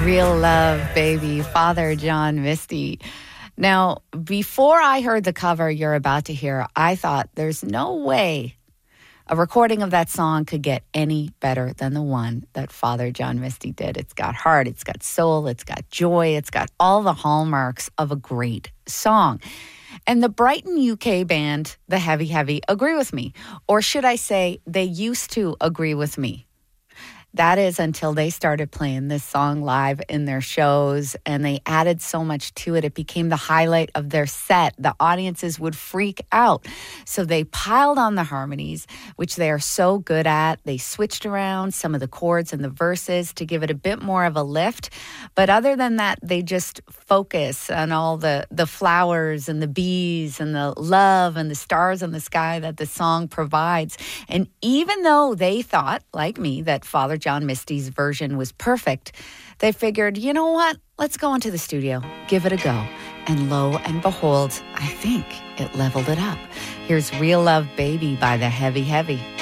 Real Love, Baby, Father John Misty. Now, before I heard the cover you're about to hear, I thought there's no way a recording of that song could get any better than the one that Father John Misty did. It's got heart, it's got soul, it's got joy, it's got all the hallmarks of a great song. And the Brighton UK band, the Heavy Heavy, agree with me. Or should I say, they used to agree with me. That is until they started playing this song live in their shows, and they added so much to it. It became the highlight of their set. The audiences would freak out. So they piled on the harmonies, which they are so good at. They switched around some of the chords and the verses to give it a bit more of a lift. But other than that, they just focus on all the flowers and the bees and the love and the stars in the sky that the song provides. And even though they thought, like me, that Father John Misty's version was perfect, they figured, you know what? Let's go into the studio, give it a go. And lo and behold, I think it leveled it up. Here's Real Love, Baby by the Heavy Heavy.